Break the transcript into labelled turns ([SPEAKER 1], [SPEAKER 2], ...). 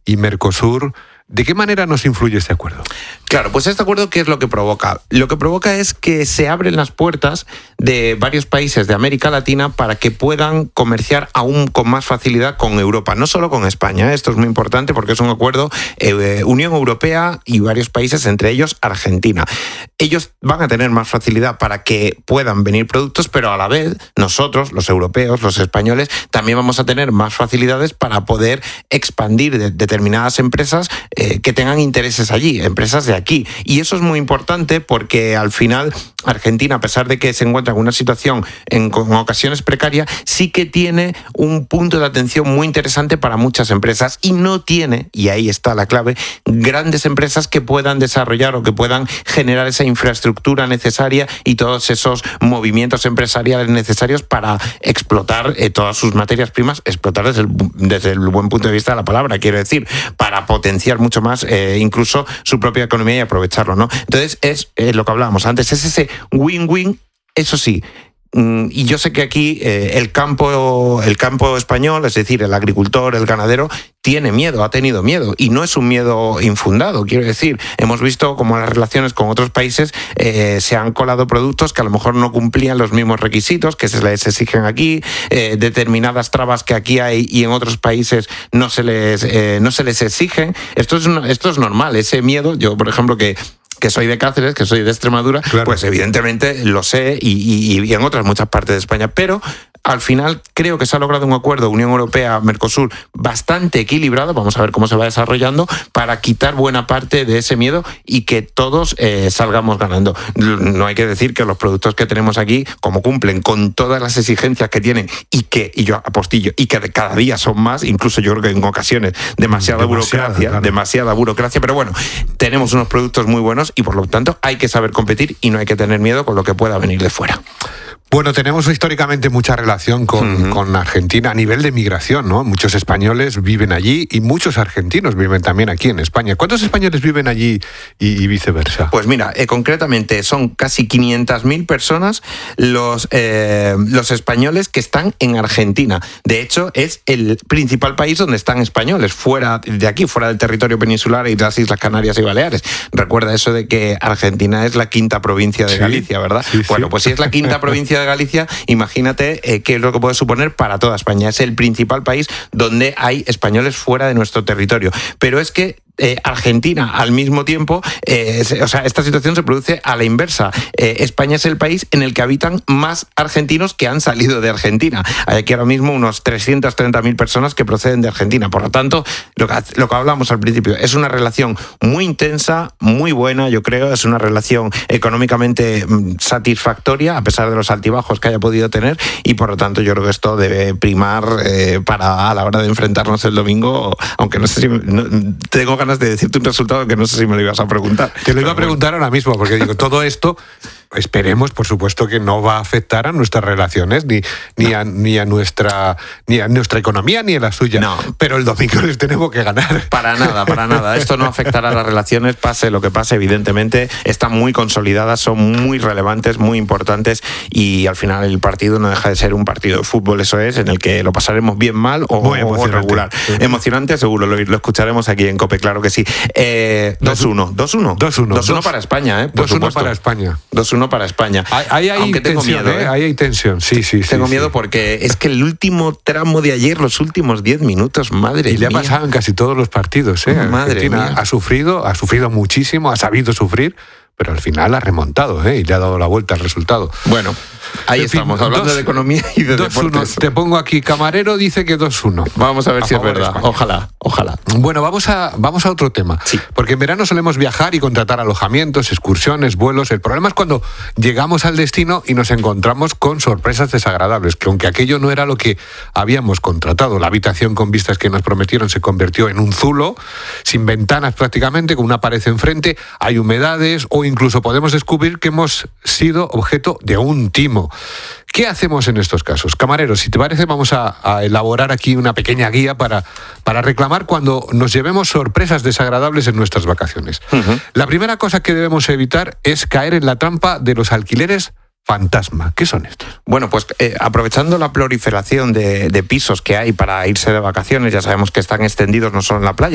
[SPEAKER 1] y Mercosur. ¿De qué manera nos influye este acuerdo?
[SPEAKER 2] Claro, pues este acuerdo, ¿qué es lo que provoca? Lo que provoca es que se abren las puertas de varios países de América Latina para que puedan comerciar aún con más facilidad con Europa, no solo con España. Esto es muy importante porque es un acuerdo Unión Europea y varios países, entre ellos Argentina. Ellos van a tener más facilidad para que puedan venir productos, pero a la vez nosotros, los europeos, los españoles, también vamos a tener más facilidades para poder expandir determinadas empresas que tengan intereses allí, empresas de aquí. Y eso es muy importante porque al final Argentina, a pesar de que se encuentra en una situación en ocasiones precaria, sí que tiene un punto de atención muy interesante para muchas empresas y no tiene, y ahí está la clave, grandes empresas que puedan desarrollar o que puedan generar esa infraestructura necesaria y todos esos movimientos empresariales necesarios para explotar todas sus materias primas, explotar desde el buen punto de vista de la palabra, quiero decir, para potenciar mucho más incluso su propia economía y aprovecharlo, ¿no? Entonces es lo que hablábamos antes, es ese win-win, eso sí. Y yo sé que aquí el campo español, es decir, el agricultor, el ganadero, tiene miedo, ha tenido miedo, y no es un miedo infundado, quiero decir. Hemos visto cómo en las relaciones con otros países se han colado productos que a lo mejor no cumplían los mismos requisitos que se les exigen aquí, determinadas trabas que aquí hay y en otros países no se les exigen. Esto es normal, ese miedo. Yo, por ejemplo, que soy de Cáceres, que soy de Extremadura, claro, pues evidentemente lo sé y en otras muchas partes de España, pero al final creo que se ha logrado un acuerdo Unión Europea-Mercosur bastante equilibrado, vamos a ver cómo se va desarrollando, para quitar buena parte de ese miedo y que todos salgamos ganando. No hay que decir que los productos que tenemos aquí, como cumplen con todas las exigencias que tienen y yo apostillo, y que cada día son más, incluso yo creo que en ocasiones demasiada burocracia, pero bueno, tenemos unos productos muy buenos y por lo tanto hay que saber competir y no hay que tener miedo con lo que pueda venir de fuera.
[SPEAKER 1] Bueno, tenemos históricamente mucha relación con Argentina a nivel de migración, ¿no? Muchos españoles viven allí y muchos argentinos viven también aquí en España. ¿Cuántos españoles viven allí y viceversa?
[SPEAKER 2] Pues mira, concretamente son casi 500.000 personas los españoles que están en Argentina. De hecho, es el principal país donde están españoles, fuera de aquí, fuera del territorio peninsular y de las Islas Canarias y Baleares. Recuerda eso de que Argentina es la quinta provincia de Galicia, ¿verdad?
[SPEAKER 1] Sí,
[SPEAKER 2] bueno, pues si es la quinta provincia de Galicia, imagínate qué es lo que puede suponer para toda España. Es el principal país donde hay españoles fuera de nuestro territorio. Pero es que Argentina, al mismo tiempo, esta situación se produce a la inversa. España es el país en el que habitan más argentinos que han salido de Argentina. Hay aquí ahora mismo unos 330.000 personas que proceden de Argentina. Por lo tanto, lo que hablamos al principio, es una relación muy intensa, muy buena, yo creo. Es una relación económicamente satisfactoria, a pesar de los altibajos que haya podido tener, y por lo tanto yo creo que esto debe primar a la hora de enfrentarnos el domingo, aunque no sé si tengo ganas de decirte un resultado que no sé si me lo ibas a preguntar.
[SPEAKER 1] Te lo iba a preguntar ahora mismo, porque digo, todo esto, esperemos, por supuesto, que no va a afectar a nuestras relaciones, ni a nuestra economía, ni a la suya.
[SPEAKER 2] No.
[SPEAKER 1] Pero el domingo les tenemos que ganar.
[SPEAKER 2] Para nada. Esto no afectará a las relaciones, pase lo que pase, evidentemente. Están muy consolidadas, son muy relevantes, muy importantes, y al final el partido no deja de ser un partido de fútbol, eso es, en el que lo pasaremos bien mal o regular. Emocionante, seguro, lo escucharemos aquí en COPE, claro que sí. 2-1 para España, por
[SPEAKER 1] 2-1
[SPEAKER 2] supuesto.
[SPEAKER 1] para España.
[SPEAKER 2] 2-1 para España.
[SPEAKER 1] Hay
[SPEAKER 2] aunque tengo
[SPEAKER 1] tensión,
[SPEAKER 2] miedo,
[SPEAKER 1] Ahí hay tensión, sí.
[SPEAKER 2] Tengo miedo porque es que el último tramo de ayer, los últimos 10 minutos, madre mía.
[SPEAKER 1] Y le ha pasado en casi todos los partidos,
[SPEAKER 2] Madre
[SPEAKER 1] Argentina
[SPEAKER 2] mía.
[SPEAKER 1] Ha sufrido muchísimo, ha sabido sufrir, pero al final ha remontado, y le ha dado la vuelta al resultado.
[SPEAKER 2] Bueno, ahí estamos, hablando de economía y de deportes.
[SPEAKER 1] Te pongo aquí, Camarero dice que 2-1.
[SPEAKER 2] Vamos a ver si es verdad. Ojalá.
[SPEAKER 1] Bueno, vamos a otro tema.
[SPEAKER 2] Sí.
[SPEAKER 1] Porque en verano solemos viajar y contratar alojamientos, excursiones, vuelos. El problema es cuando llegamos al destino y nos encontramos con sorpresas desagradables, que aunque aquello no era lo que habíamos contratado, la habitación con vistas que nos prometieron se convirtió en un zulo, sin ventanas prácticamente, con una pared enfrente, hay humedades, o incluso podemos descubrir que hemos sido objeto de un timo. ¿Qué hacemos en estos casos? Camarero, si te parece, vamos a elaborar aquí una pequeña guía para reclamar cuando nos llevemos sorpresas desagradables en nuestras vacaciones. La primera cosa que debemos evitar es caer en la trampa de los alquileres fantasma. ¿Qué son estos?
[SPEAKER 2] Bueno, pues aprovechando la proliferación de pisos que hay para irse de vacaciones, ya sabemos que están extendidos no solo en la playa,